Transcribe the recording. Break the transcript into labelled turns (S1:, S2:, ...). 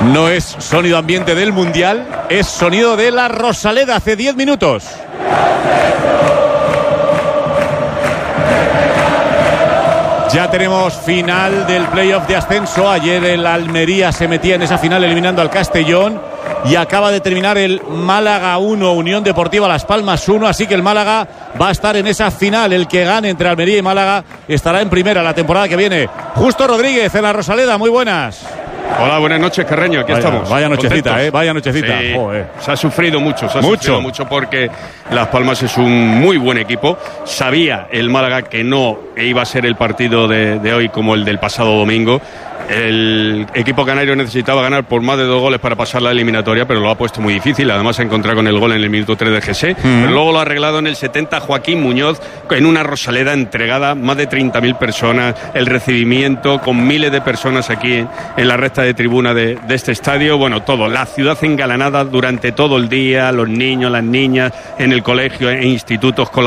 S1: No es sonido ambiente del Mundial, es sonido de la Rosaleda hace 10 minutos. Ya tenemos final del playoff de ascenso. Ayer el Almería se metía en esa final eliminando al Castellón y acaba de terminar el Málaga 1, Unión Deportiva Las Palmas 1, así que el Málaga va a estar en esa final. El que gane entre Almería y Málaga estará en primera la temporada que viene. Justo Rodríguez en la Rosaleda, muy buenas.
S2: Hola, buenas noches, Carreño, aquí estamos.
S1: Vaya nochecita, vaya nochecita.
S2: Sí,
S1: Joder.
S2: se ha sufrido mucho, sufrido mucho porque Las Palmas es un muy buen equipo. Sabía el Málaga que no iba a ser el partido de hoy como el del pasado domingo. El equipo canario necesitaba ganar por más de 2 goles para pasar la eliminatoria, pero lo ha puesto muy difícil. Además, se ha encontrado con el gol en el minuto 3 de Jesse. Pero luego lo ha arreglado en el 70 Joaquín Muñoz, en una Rosaleda entregada, más de 30.000 personas, el recibimiento con miles de personas aquí en la recta de tribuna de este estadio. Bueno, todo, la ciudad engalanada durante todo el día, los niños, las niñas, en el colegio, en institutos, con